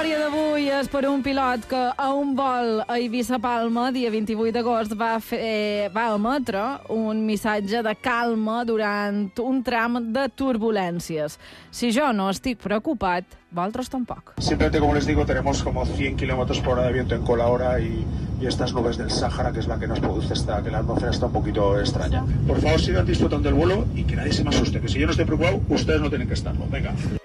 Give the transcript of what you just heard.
història d'avui és per un pilot que a un vol a Eivissa-Palma, dia 28 d'agost, va emetre un missatge de calma durant un tram de turbulències. Si jo no estic preocupat, vosaltres tampoc. Simplemente, como les digo, tenemos como 100 kilómetros por hora de viento en cola ahora y estas nubes del Sáhara, que es la que nos produce que la atmósfera está un poquito extraña. Por favor, sigan disfrutando del vuelo y que nadie se me asuste, que si yo no estoy preocupado, ustedes no tienen que estarlo. Venga.